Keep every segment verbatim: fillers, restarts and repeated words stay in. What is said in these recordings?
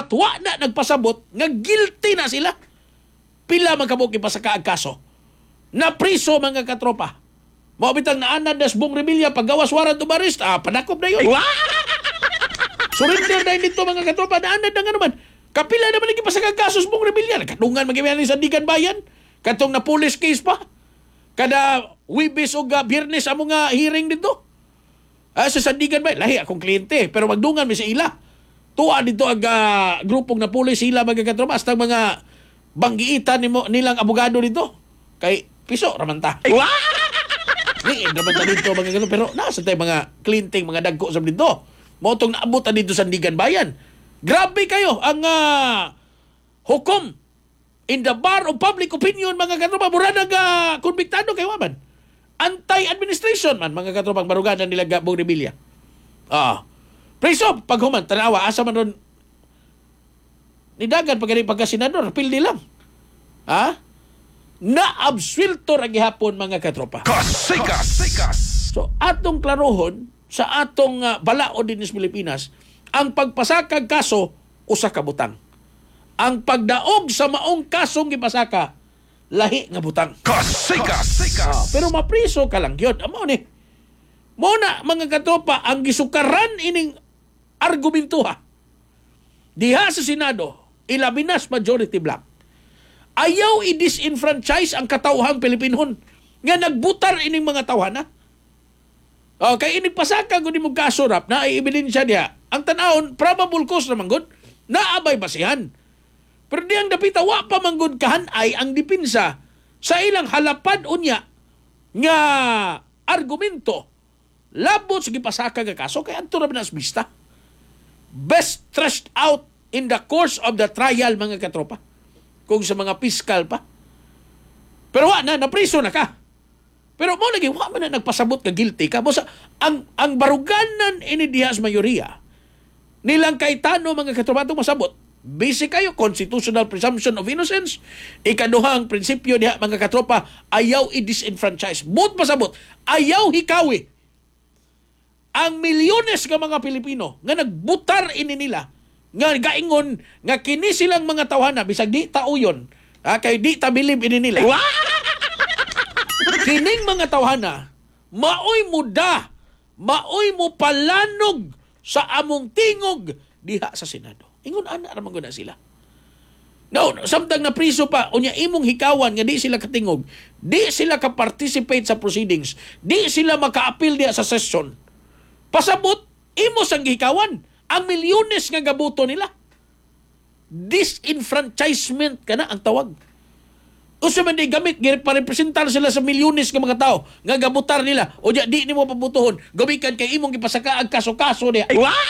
But wa na nagpasabot nga guilty na sila. Pila man kamo gipasaka ang kaso. Na priso mga katropa. Mao bitang naanad na Bong Revilla paggawas warrant of arrest, ah padakop na yun. Surrender na dito mga katropa, naanad na nga naman. Kapila naman lagi pasaka ang kaso sa Bong Revilla. Kadungan magiyan ni Sandigan Bayan. Katong na police case pa. Kada Wibis o uh, Biyernes amo nga hearing dito. Ah, sa Sandigan Bayan, lahi akong kliyente, pero magdungan mi sa ila. Tuwa dito ang uh, grupong na pulis sila mga katropa, hasta mga banggiitan ni mo, nilang abogado dito. Kay piso ramanta. Ni ramanta dito mga katropa, pero nasa tayo mga klinting, mga dagko sa dito. Motong naabot dito sa Sandigan Bayan. Grabe kayo ang uh, hukom in the bar of public opinion mga katropa, mura nag uh, konbiktado kayo man. Anti-administration man mga katropang baruganan nila Bong Revilla. Ah. Preso, pag human, tanawa, asa man ron nidagan pag pagka senador, pildi lang. Ha? Na-absuelto ra gihapon mga katropa. Kasikas! Sikas! So, atong klarohon sa atong uh, balaod din sa Pilipinas, ang pagpasakag kaso, usa ka butang. Ang pagdaog sa maong kasong gipasaka, lahi nga butang. Kasikas! Sikas! Ah, pero mapriso ka lang yun. Amo ni. Muna, mga katropa, ang gisukaran ining argumentuha. Diha sa Senado, ilabinas majority black. Ayaw i-disenfranchise ang katauhang Pilipinon nga nagbutar ining mga tawhana. Oh, kay inig pasaka gud imong kasurap na ay ebidensya diha. Ang tan-awon probable cause naman gud naabay basihan. Pero diyang dapita wa pa manggod kahanay ang dipinsa sa ilang halapad unya nga argumento labot sa gipasaka nga kaso kay adto ra binas bista. Best thrashed out in the course of the trial mga katropa. Kung sa mga piskal pa. Pero wa na, napriso na ka. Pero mo lagi, wa man na nagpasabot ka guilty ka. Bosa, ang, ang baruganan ini diha sa mayoriya, nilang Cayetano mga katropa itong masabot. Basic kayo, constitutional presumption of innocence. Ikaduhang prinsipyo diha mga katropa, ayaw i-disenfranchise. But masabot, ayaw hikawi ang milyones nga mga Pilipino nga nagbutar ini nila nga gaingon nga kini silang mga tawhana bisag di tauyon, ha, kay di ta believe ini nila. Kining mga tawhana maoy muda, maoy mo palanog sa among tingog diha sa Senado. Ingon ana ra man gud sila. No, samtang na priso pa unya imong hikawan nga di sila katingog, di sila ka-participate sa proceedings, di sila maka-appeal diha sa session. Pasabot imo sang gihikawan ang milyones nga gabuto nila. Disenfranchisement kana ang tawag. Usa man di gamit girepresentar sila sa milyones nga mga tao nga gabutar nila o di, di nimo pabutuhon gabikan kay imong gipasaka ang kaso-kaso diha.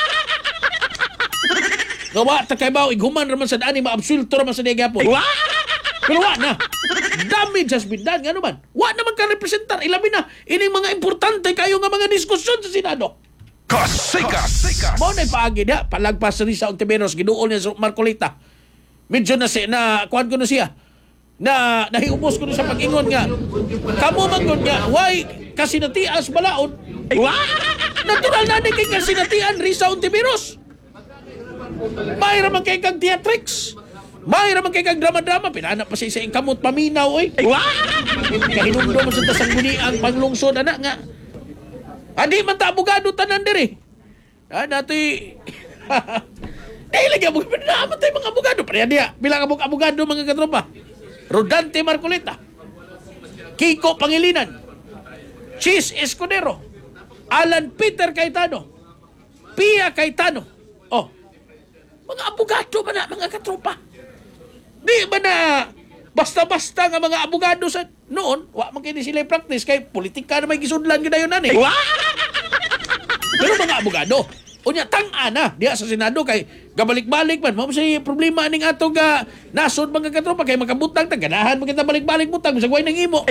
Gawa ta kay baw ighuman ra man sa ani maabsulto ra man sa diha gyapon. Pero wa na. Damage has been done. Nga naman. Wa naman ka representar. Ilabi na. Ining mga importante kayo nga mga diskusyon sa Senado. Kasikas! Sikas! Mo na ipaagi na. Palagpas rin sa Ontiveros. Ginuol niya sa Marcolita. Medyo na si, na, kuhan ko na siya. Na, nahiubos ko na sa pag-ingon nga. Kamu mangon nga. Why? Kasinatias balaod. Natural na din kay kasinatian Risa Ontiveros. May raman kay kag theatrics. May raman kay kag drama-drama. Pinanap pa siya sa kamot paminaw. Oy. Kahinundo mo sa tasangguni ang panglungsod. Anak nga. Adi man ta abogado tanan diri. Ah, dati dahil lagi abogado. Naman tayo mga abogado. Pero diya, bilang abogado mga katropa. Rodante Marcolita. Kiko Pangilinan. Cheese Escudero. Alan Peter Cayetano. Pia Cayetano. Oh. Mga abogado ba na mga katropa? Di ba na basta-basta nga mga abogado sa noon, wa man kini sila practice kay politika na may gisudlan gidayon ani. Pero mga abogado, unya tang-ana diha sa Senado kay gabalik-balik man mao say problema ning ato ga nasod mga katropa kay makabutang ta ganahan mo kita balik-balik butang sa guway nang imo.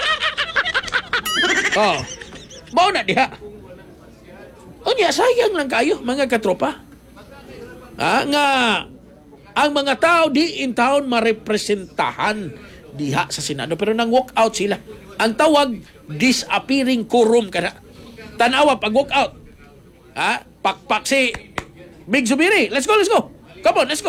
Oh. Mao na diha. Unya sayang lang kayo mga katropa. Ah, nga ang mga tao di in town marepresentahan diha sa Senado pero nang walk out sila. Ang tawag disappearing quorum kana. Tanawa pag walk out. Ha? Pakpak si Big Zubiri. Let's go, let's go. Come on, let's go.